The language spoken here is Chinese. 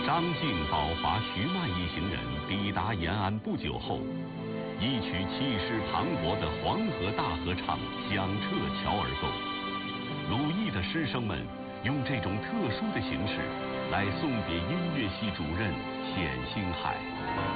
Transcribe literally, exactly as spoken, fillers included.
张静、宝华、徐迈一行人抵达延安不久后，一曲气势磅礴的黄河大合唱响彻乔儿沟。鲁艺的师生们用这种特殊的形式来送别音乐系主任钱星海。